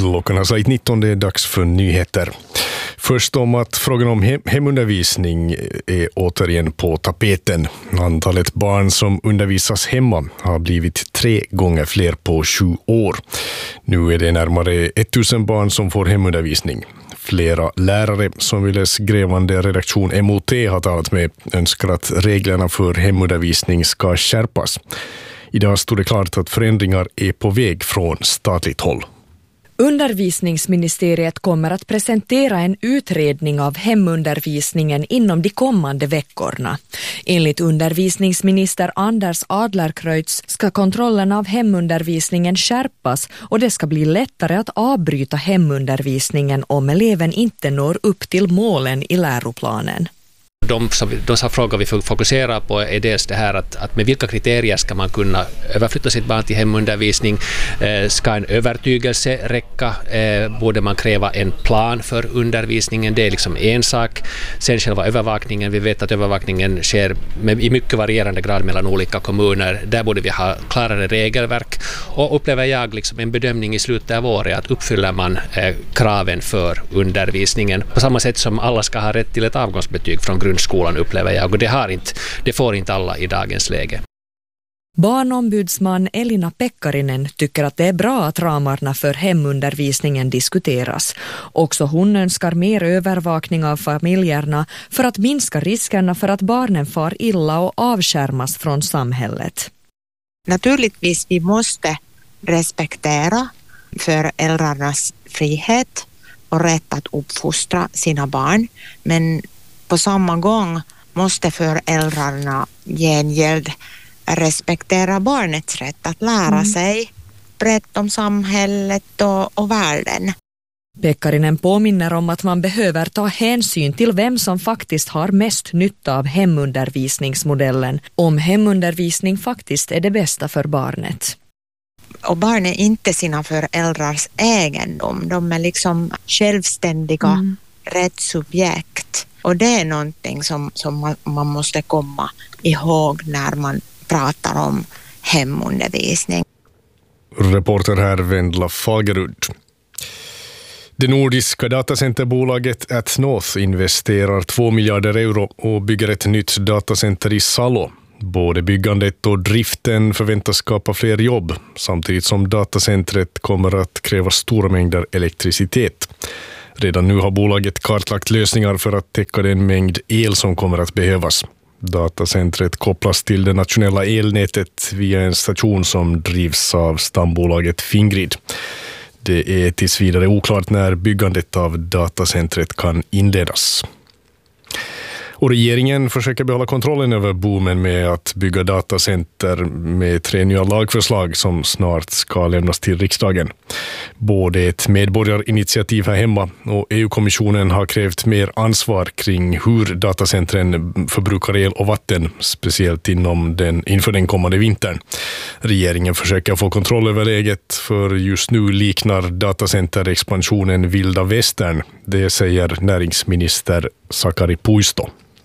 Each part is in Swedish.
Klockan har slagit 19, det är dags för nyheter. Först om att frågan om hemundervisning är återigen på tapeten. Antalet barn som undervisas hemma har blivit 3 gånger fler på 7 år. Nu är det närmare 1000 barn som får hemundervisning. Flera lärare som Yles grävande redaktion MOT har talat med önskar att reglerna för hemundervisning ska skärpas. Idag stod det klart att förändringar är på väg från statligt håll. Undervisningsministeriet kommer att presentera en utredning av hemundervisningen inom de kommande veckorna. Enligt undervisningsminister Anders Adlercreutz ska kontrollen av hemundervisningen skärpas och det ska bli lättare att avbryta hemundervisningen om eleven inte når upp till målen i läroplanen. De frågor vi fokuserar på är dels det här att med vilka kriterier ska man kunna överflytta sitt barn till hemundervisning. Ska en övertygelse räcka? Borde man kräva en plan för undervisningen? Det är liksom en sak. Sen själva övervakningen. Vi vet att övervakningen sker i mycket varierande grad mellan olika kommuner. Där borde vi ha klarare regelverk. Och upplever jag liksom en bedömning i slutet av året att uppfyller man kraven för undervisningen. På samma sätt som alla ska ha rätt till ett avgångsbetyg från grundskolan upplever jag, och det får inte alla i dagens läge. Barnombudsman Elina Pekkarinen tycker att det är bra att ramarna för hemundervisningen diskuteras. Också hon önskar mer övervakning av familjerna för att minska riskerna för att barnen far illa och avskärmas från samhället. Naturligtvis vi måste respektera föräldrarnas frihet och rätt att uppfostra sina barn, men på samma gång måste föräldrarna gengäld respektera barnets rätt att lära sig brett om samhället och världen. Pekkarinen påminner om att man behöver ta hänsyn till vem som faktiskt har mest nytta av hemundervisningsmodellen, om hemundervisning faktiskt är det bästa för barnet. Och barn är inte sina föräldrars egendom, de är liksom självständiga rättssubjekt. Och det är någonting som man måste komma ihåg när man pratar om hemundervisning. Reporter här Vendla Fagerud. Det nordiska datacenterbolaget AtNorth investerar 2 miljarder euro och bygger ett nytt datacenter i Salo. Både byggandet och driften förväntas skapa fler jobb, samtidigt som datacentret kommer att kräva stora mängder elektricitet. Redan nu har bolaget kartlagt lösningar för att täcka den mängd el som kommer att behövas. Datacentret kopplas till det nationella elnätet via en station som drivs av stambolaget Fingrid. Det är tills vidare oklart när byggandet av datacentret kan inledas. Och regeringen försöker behålla kontrollen över boomen med att bygga datacenter med 3 nya lagförslag som snart ska lämnas till riksdagen. Både ett medborgarinitiativ här hemma och EU-kommissionen har krävt mer ansvar kring hur datacentren förbrukar el och vatten, speciellt inför den kommande vintern. Regeringen försöker få kontroll över läget, för just nu liknar datacenterexpansionen vilda västern. Det säger näringsminister Sakari Puisto.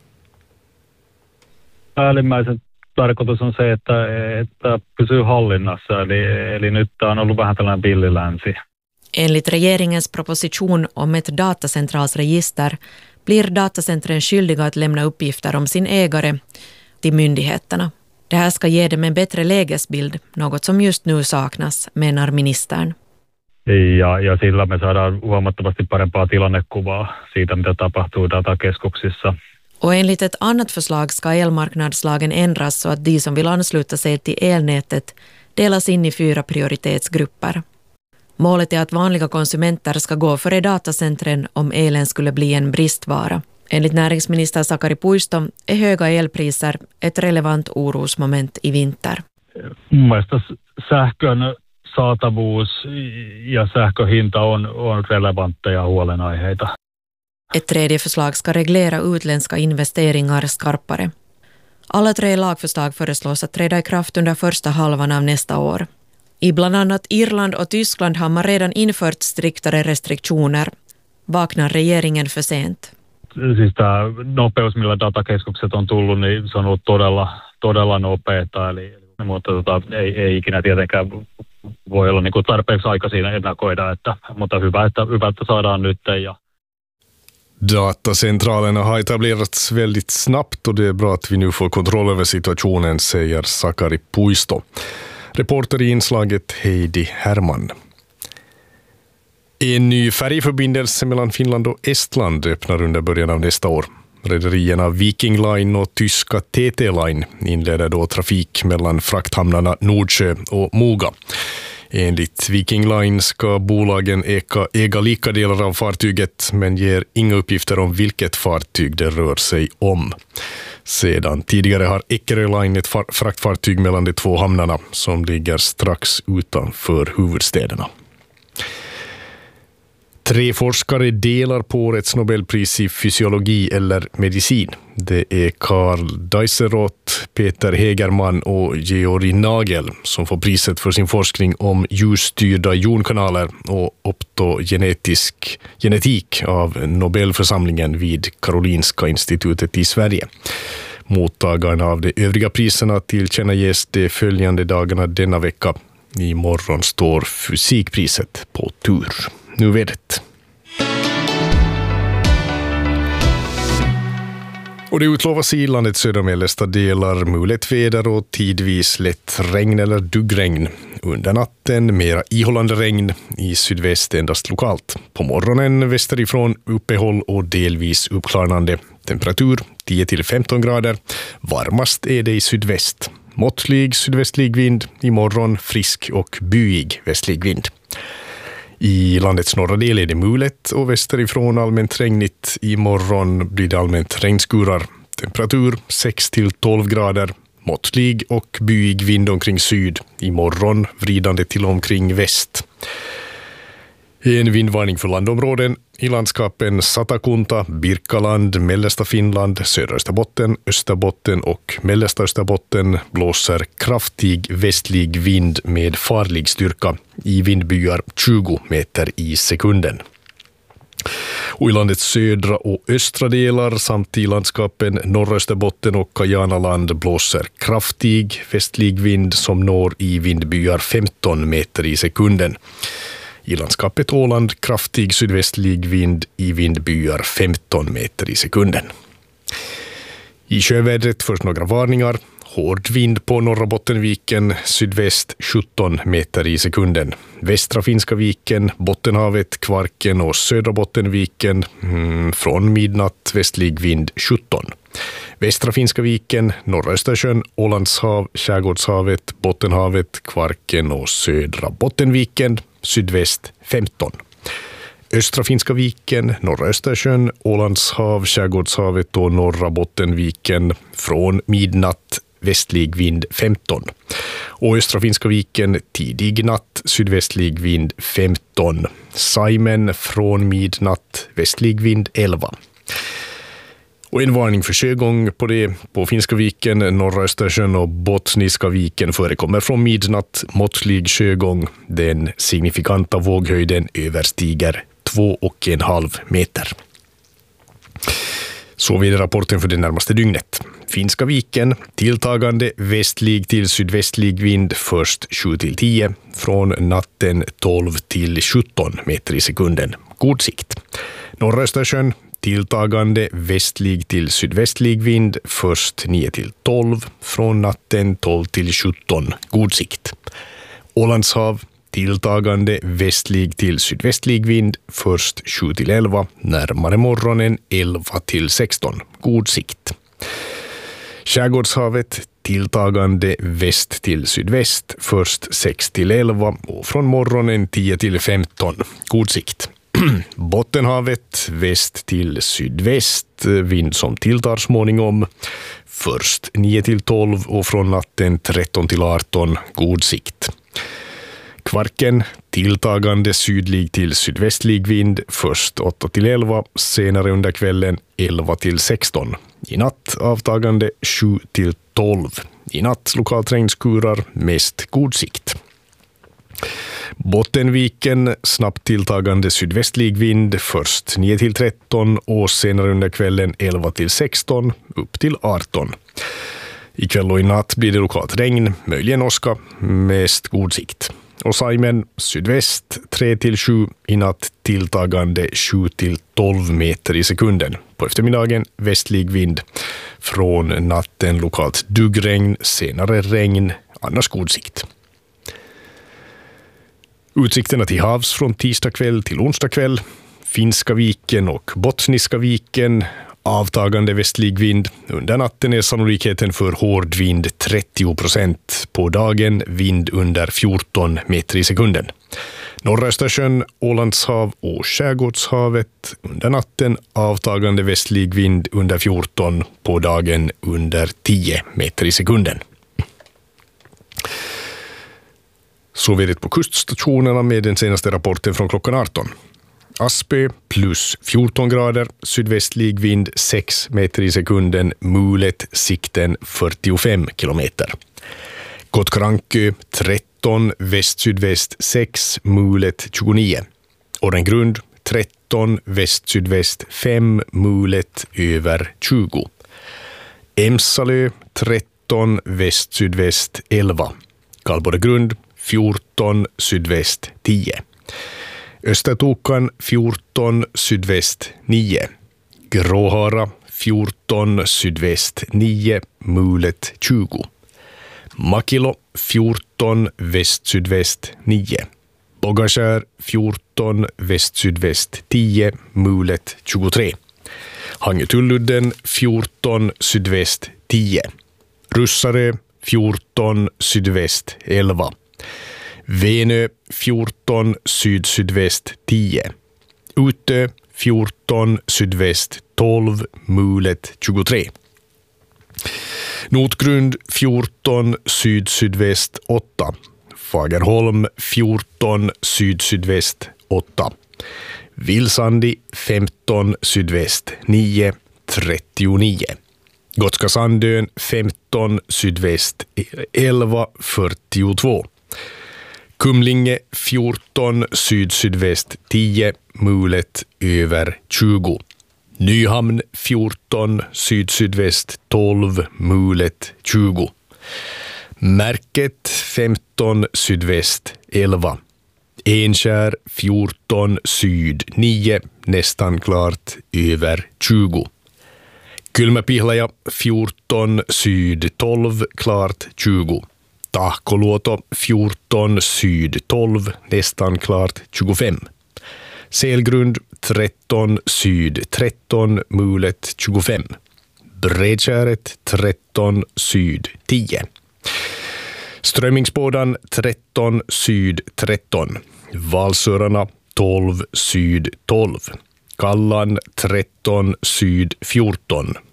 Päällimmäisen tarkoitus on se, että pysyy hallinnassa, eli nyt on ollut vähän tällainen pillilänsi. Enligt regeringens proposition om ett datacentralsregister blir datacentren skyldiga att lämna uppgifter om sin ägare till myndigheterna. Det här ska ge dem en bättre lägesbild, något som just nu saknas, menar ministern. Ja sillä me saadaan huomattavasti parempaa tilannekuvaa siitä, mitä tapahtuu datakeskuksissa. Och enligt ett annat förslag ska elmarknadslagen ändras så att de som vill ansluta sig till elnätet delas in i 4 prioritetsgrupper. Målet är att vanliga konsumenter ska gå före datacentren om elen skulle bli en bristvara. Enligt näringsminister Sakari Puisto är höga elpriser ett relevant orosmoment i vinter. Mun mielestä sähkön saatavuus ja sähköhinta on relevantteja huolenaiheita. Ett tredje förslag ska reglera utländska investeringar skarpare. Alla 3 lagförslag föreslås att träda i kraft under första halvan av nästa år. I bland annat Irland och Tyskland har man redan infört striktare restriktioner. Vaknar regeringen för sent? Siis tämä nopeus, millä datakeskukset on tullut, niin se on ollut todella nopeata. Mutta ei ikinä tietenkään voi olla niin kuin tarpeeksi aika siinä ennakoida, mutta hyvä, että saadaan nyt. Ja Datacentralerna har etablerats väldigt snabbt och det är bra att vi nu får kontroll över situationen, säger Sakari Puisto. Reporter i inslaget Heidi Herman. En ny färjeförbindelse mellan Finland och Estland öppnar under början av nästa år. Rederierna Viking Line och tyska TT Line inleder då trafik mellan frakthamnarna Nordsjö och Moga. Enligt Viking Line ska bolagen äga lika delar av fartyget men ger inga uppgifter om vilket fartyg det rör sig om. Sedan tidigare har Eckerö Line ett fraktfartyg mellan de två hamnarna som ligger strax utanför huvudstäderna. 3 forskare delar på årets Nobelpris i fysiologi eller medicin. Det är Karl Deiseroth, Peter Hegerman och Georg Nagel som får priset för sin forskning om ljusstyrda jonkanaler och optogenetik av Nobelförsamlingen vid Karolinska institutet i Sverige. Mottagarna av de övriga priserna tillkännages de följande dagarna denna vecka. Imorgon står fysikpriset på tur. Nu vädret. Och det utlovas i landets södra och mellersta delar mulet väder och tidvis lätt regn eller duggregn. Under natten mera ihållande regn, i sydväst endast lokalt. På morgonen västerifrån uppehåll och delvis uppklarnande. Temperatur 10-15 grader. Varmast är det i sydväst. Måttlig sydvästlig vind, imorgon frisk och byig västlig vind. I landets norra del är det mulet och västerifrån allmänt regnigt. Imorgon blir det allmänt regnskurar. Temperatur 6-12 grader. Måttlig och byig vind omkring syd. Imorgon vridande till omkring väst. En vindvarning för landområden i landskapen Satakunta, Birkaland, mellersta Finland, södra Österbotten och mellersta Österbotten blåser kraftig västlig vind med farlig styrka i vindbyar 20 meter i sekunden. Och i landets södra och östra delar samt i landskapen norra Österbotten och Kajanaland blåser kraftig västlig vind som når i vindbyar 15 meter i sekunden. I landskapet Åland kraftig sydvästlig vind i vindbyar 15 meter i sekunden. I sjövädret först några varningar. Hård vind på norra Bottenviken, sydväst 17 meter i sekunden. Västra Finska viken, Bottenhavet, Kvarken och södra Bottenviken från midnatt västlig vind 17. Västra Finska viken, norra Östersjön, Ålandshav, Skärgårdshavet, Bottenhavet, Kvarken och södra Bottenviken, sydväst 15. Östra Finska viken, norra Östersjön, Ålandshav, Skärgårdshavet och norra Bottenviken från midnatt västlig vind 15. Och östra Finska viken tidig natt sydvästlig vind 15. Saimen från midnatt västlig vind 11. Och en varning för sjögång på Finska viken, norra Östersjön och Bottniska viken förekommer från midnatt måttlig sjögång. Den signifikanta våghöjden överstiger 2,5 meter. Så vidare rapporten för det närmaste dygnet. Finska viken, tilltagande västlig till sydvästlig vind först 7-10, från natten 12-17 meter i sekunden. God sikt. Norra Östersjön, tilltagande västlig till sydvästlig vind först 9-12, från natten 12-17. God sikt. Ålandshav, tilltagande västlig till sydvästlig vind först 7-11, närmare morgonen 11-16. God sikt. Skärgårdshavet, tilltagande väst till sydväst först 6-11 och från morgonen 10-15. God sikt. Bottenhavet, väst till sydväst, vind som tilltar småningom först 9-12 och från natten 13-18. God sikt. Kvarken, tilltagande sydlig till sydvästlig vind först 8-11, senare under kvällen 11-16. I natt avtagande 7-12. I natt lokalt regnskurar, mest god sikt. Bottenviken, snabbt tilltagande sydvästlig vind först 9-13 och senare under kvällen 11-16 upp till 18. Ikväll och i natt blir det lokalt regn, möjligen åska, mest god sikt. Och Saimen sydväst 3-7, i natt tilltagande 7-12 meter i sekunden. På eftermiddagen västlig vind, från natten lokalt duggregn, senare regn, annars god sikt. Utsikterna till havs från tisdag kväll till onsdag kväll. Finska viken och Bottniska viken, avtagande västlig vind. Under natten är sannolikheten för hård vind 30%. På dagen vind under 14 meter i sekunden. Norra Östersjön, Ålandshav och Skärgårdshavet. Under natten avtagande västlig vind under 14, på dagen under 10 meter i sekunden. Så vädret på kuststationerna med den senaste rapporten från klockan 18. Aspö plus 14 grader, sydvästlig vind 6 meter i sekunden, mulet sikten 45 kilometer. Gotkrankö 13, väst-sydväst 6, mulet 29. Orrengrund 13, väst-sydväst 5, mulet över 20. Emsalö 13, väst-sydväst 11. Karlborregrund 14, sydväst 10. Östertokan 14, sydväst 9. Gråhara 14, sydväst 9, mulet 20. Makilo 14, väst-sydväst 9. Bogaskär 14, väst-sydväst 10, mulet 23. Hangetulludden 14, sydväst 10. Russare 14, sydväst 11. Venö 14, syd-sydväst 10. Utö 14, sydväst 12, mulet 23. Notgrund 14, syd-sydväst 8. Fagerholm 14, syd-sydväst 8. Vilsandi 15, sydväst 9, 39. Gotska Sandön 15, sydväst 11, 42. Kumlinge 14, syd-sydväst 10, mulet över 20. Nyhamn 14, syd-sydväst 12, mulet 20. Märket 15, sydväst 11. Enskär 14, syd 9, nästan klart över 20. Kylmäpihlaja 14, syd 12, klart 20. Tahkoluoto 14, syd 12, nästan klart 25. Selgrund 13, syd 13, mulet 25. Bredskäret 13, syd 10. Strömmingsbådan 13, syd 13. Valsörarna 12, syd 12. Kallan 13, syd 14.